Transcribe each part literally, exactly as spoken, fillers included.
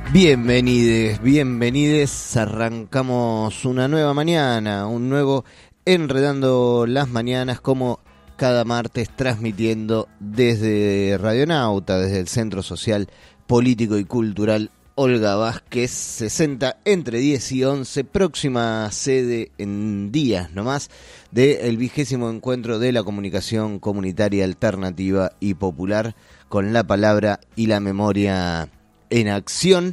Bienvenides, bienvenides, arrancamos una nueva mañana, un nuevo Enredando las Mañanas, como cada martes, transmitiendo desde Radionauta, desde el Centro Social, Político y Cultural Olga Vázquez, sesenta entre diez y once, próxima sede en días nomás del vigésimo encuentro de la comunicación comunitaria alternativa y popular, con la palabra y la memoria en acción.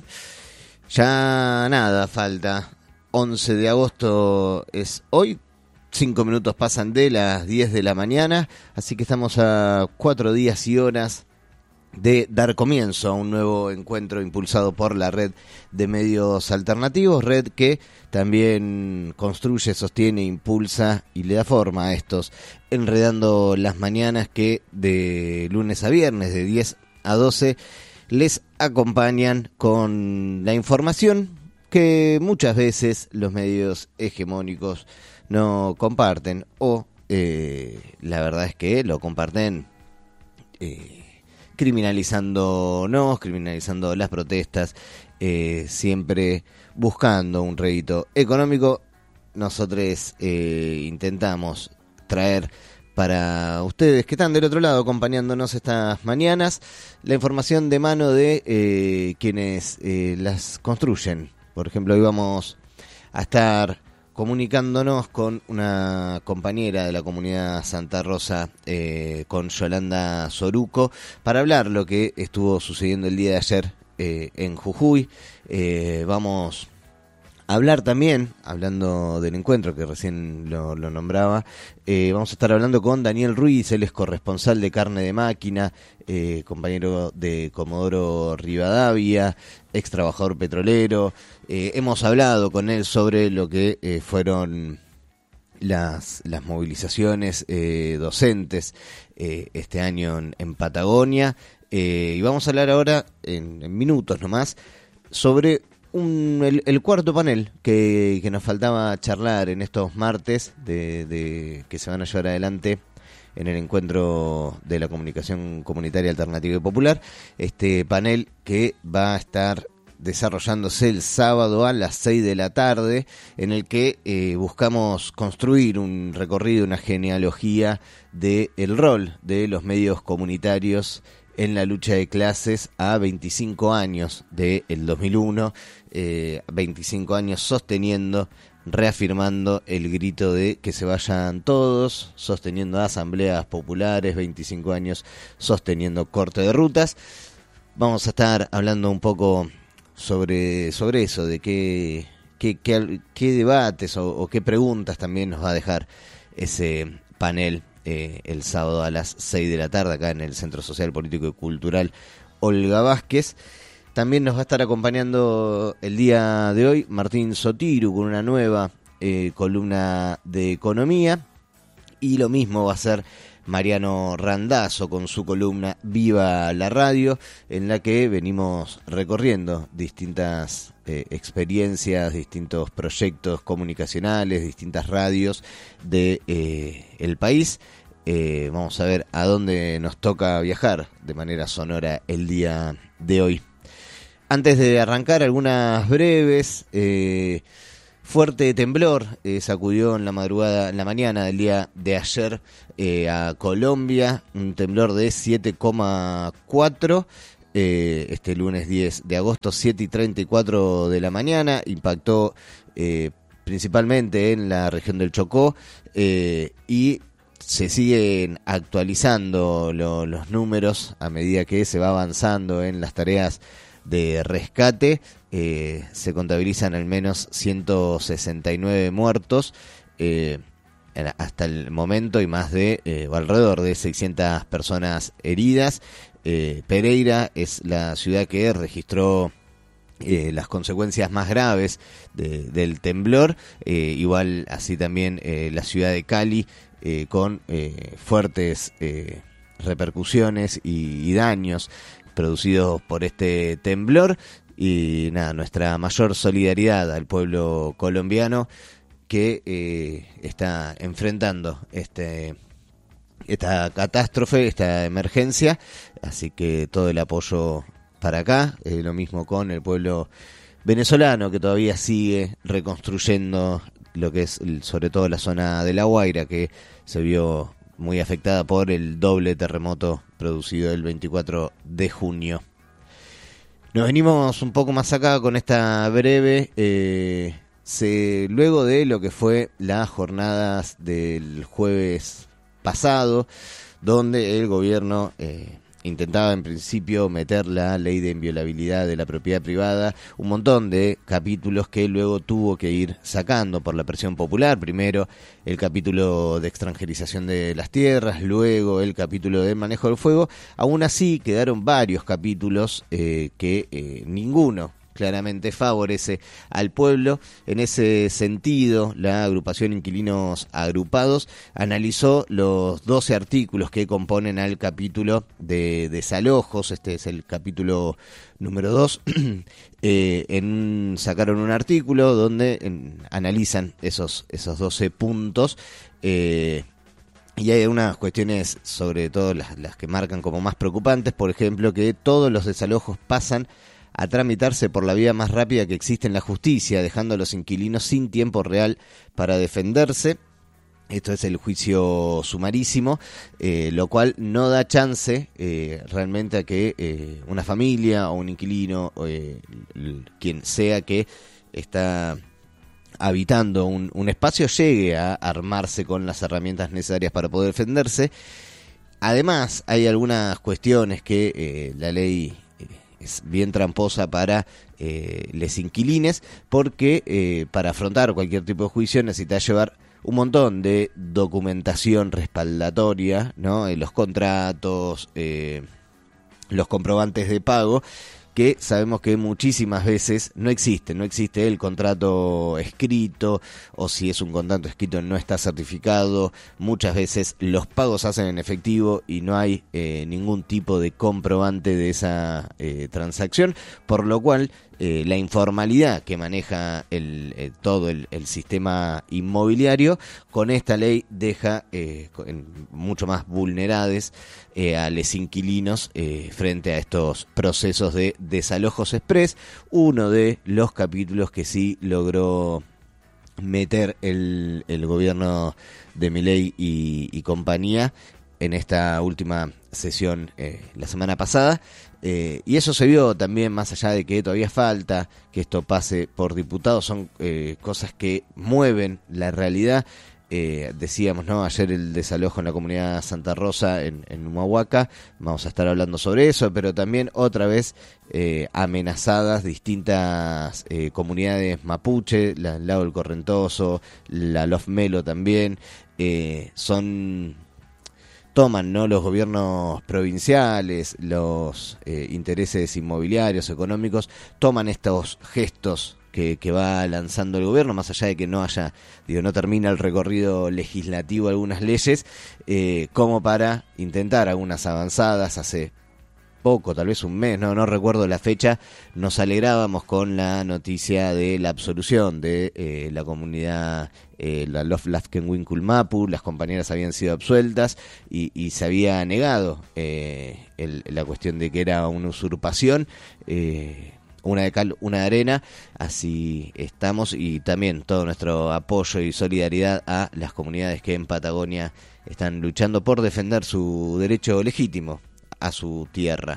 Ya nada, falta. once de agosto es hoy. Cinco minutos pasan de las diez de la mañana. Así que estamos a cuatro días y horas de dar comienzo a un nuevo encuentro impulsado por la Red de Medios Alternativos. Red que también construye, sostiene, impulsa y le da forma a estos Enredando las Mañanas, que de lunes a viernes, de diez a doce, les acompañan con la información que muchas veces los medios hegemónicos no comparten, o eh, la verdad es que lo comparten eh, criminalizándonos, criminalizando las protestas, eh, siempre buscando un rédito económico. Nosotros eh, intentamos traer para ustedes que están del otro lado acompañándonos estas mañanas la información de mano de eh, quienes eh, las construyen. Por ejemplo, hoy vamos a estar comunicándonos con una compañera de la comunidad Santa Rosa, eh, con Yolanda Soruco, para hablar lo que estuvo sucediendo el día de ayer eh, en Jujuy. Eh, vamos a hablar también, hablando del encuentro que recién lo, lo nombraba, eh, vamos a estar hablando con Daniel Ruiz. Él es corresponsal de Carne de Máquina, eh, compañero de Comodoro Rivadavia, ex trabajador petrolero. Eh, hemos hablado con él sobre lo que eh, fueron las, las movilizaciones eh, docentes eh, este año en, en Patagonia, eh, y vamos a hablar ahora, en, en minutos nomás, sobre Un, el, el cuarto panel que, que nos faltaba charlar en estos martes de, de que se van a llevar adelante en el encuentro de la comunicación comunitaria alternativa y popular. Este panel que va a estar desarrollándose el sábado a las seis de la tarde, en el que eh, buscamos construir un recorrido, una genealogía del rol de los medios comunitarios en la lucha de clases a veinticinco años del dos mil uno, eh, veinticinco años sosteniendo, reafirmando el grito de que se vayan todos, sosteniendo asambleas populares, veinticinco años sosteniendo corte de rutas. Vamos a estar hablando un poco sobre, sobre eso, de qué, qué, qué, qué debates o, o qué preguntas también nos va a dejar ese panel Eh, el sábado a las seis de la tarde acá en el Centro Social, Político y Cultural Olga Vázquez. También nos va a estar acompañando el día de hoy Martín Sotiru con una nueva eh, columna de economía, y lo mismo va a ser Mariano Randazzo con su columna Viva la Radio, en la que venimos recorriendo distintas eh, experiencias, distintos proyectos comunicacionales, distintas radios de eh, el país. Eh, vamos a ver a dónde nos toca viajar de manera sonora el día de hoy. Antes de arrancar, algunas breves. Eh, Fuerte temblor eh, sacudió en la madrugada, en la mañana del día de ayer eh, a Colombia, un temblor de siete coma cuatro, eh, este lunes diez de agosto, siete y treinta y cuatro de la mañana, impactó eh, principalmente en la región del Chocó, eh, y se siguen actualizando lo, los números a medida que se va avanzando en las tareas de rescate. Eh, se contabilizan al menos ciento sesenta y nueve muertos eh, hasta el momento, y más de eh, alrededor de seiscientas personas heridas. eh, Pereira es la ciudad que registró eh, las consecuencias más graves de, del temblor, eh, igual así también eh, la ciudad de Cali, eh, con eh, fuertes eh, repercusiones y, y daños producidos por este temblor. Y nada, nuestra mayor solidaridad al pueblo colombiano que eh, está enfrentando este esta catástrofe, esta emergencia, así que todo el apoyo para acá, eh, lo mismo con el pueblo venezolano, que todavía sigue reconstruyendo lo que es el, sobre todo la zona de La Guaira, que se vio muy afectada por el doble terremoto producido el veinticuatro de junio. Nos venimos un poco más acá con esta breve, eh, se, luego de lo que fue las jornadas del jueves pasado, donde el gobierno eh, intentaba en principio meter la ley de inviolabilidad de la propiedad privada, un montón de capítulos que luego tuvo que ir sacando por la presión popular. Primero el capítulo de extranjerización de las tierras, luego el capítulo de manejo del fuego. Aún así quedaron varios capítulos eh, que eh, ninguno claramente favorece al pueblo. En ese sentido, la agrupación Inquilinos Agrupados analizó los doce artículos que componen al capítulo de desalojos. Este es el capítulo número dos. eh, en, sacaron un artículo donde en, analizan esos, esos doce puntos. Eh, Y hay algunas cuestiones, sobre todo las, las que marcan como más preocupantes, por ejemplo, que todos los desalojos pasan a tramitarse por la vía más rápida que existe en la justicia, dejando a los inquilinos sin tiempo real para defenderse. Esto es el juicio sumarísimo, eh, lo cual no da chance eh, realmente a que eh, una familia o un inquilino, eh, quien sea que está habitando un, un espacio, llegue a armarse con las herramientas necesarias para poder defenderse. Además, hay algunas cuestiones que eh, la ley es bien tramposa para eh, les inquilines, porque eh, para afrontar cualquier tipo de juicio necesita llevar un montón de documentación respaldatoria, ¿no? Eh, los contratos, eh, los comprobantes de pago, que sabemos que muchísimas veces no existe, no existe el contrato escrito, o si es un contrato escrito no está certificado. Muchas veces los pagos se hacen en efectivo y no hay eh, ningún tipo de comprobante de esa eh, transacción, por lo cual eh, la informalidad que maneja el, eh, todo el, el sistema inmobiliario, con esta ley deja eh, mucho más vulnerables eh, a los inquilinos eh, frente a estos procesos de desalojos express. Uno de los capítulos que sí logró meter el, el gobierno de Milei y, y compañía en esta última sesión eh, la semana pasada, eh, y eso se vio también, más allá de que todavía falta que esto pase por diputados, son eh, cosas que mueven la realidad. Eh, decíamos, ¿no? Ayer el desalojo en la comunidad Santa Rosa en, en Humahuaca, vamos a estar hablando sobre eso, pero también otra vez eh, amenazadas distintas eh, comunidades mapuche, la, el lado del Correntoso, la Los Melo también, eh, son... toman, ¿no? Los gobiernos provinciales, los eh, intereses inmobiliarios, económicos, toman estos gestos que, que va lanzando el gobierno, más allá de que no haya, digo, no termina el recorrido legislativo de algunas leyes, eh, como para intentar algunas avanzadas. Hace poco, tal vez un mes, no no recuerdo la fecha, nos alegrábamos con la noticia de la absolución de eh, la comunidad, eh, la Lof Lafkenwinkul Mapu. Las compañeras habían sido absueltas y, y se había negado eh, el, la cuestión de que era una usurpación, eh, una de cal, una de arena. Así estamos, y también todo nuestro apoyo y solidaridad a las comunidades que en Patagonia están luchando por defender su derecho legítimo a su tierra.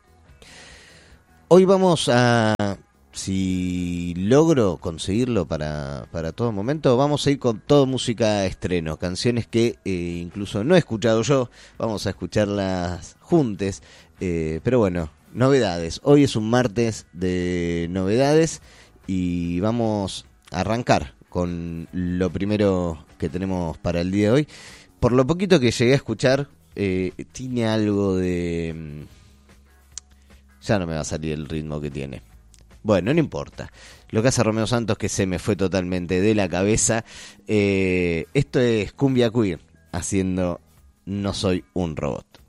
Hoy vamos a, si logro conseguirlo para, para todo momento, vamos a ir con todo música estreno, canciones que eh, incluso no he escuchado yo, vamos a escucharlas juntes, eh, pero bueno, novedades. Hoy es un martes de novedades y vamos a arrancar con lo primero que tenemos para el día de hoy. Por lo poquito que llegué a escuchar, Eh, tiene algo de... ya no me va a salir el ritmo que tiene. Bueno, no importa. Lo que hace Romeo Santos, que se me fue totalmente de la cabeza. Eh, esto es Cumbia Queer haciendo No Soy un Robot.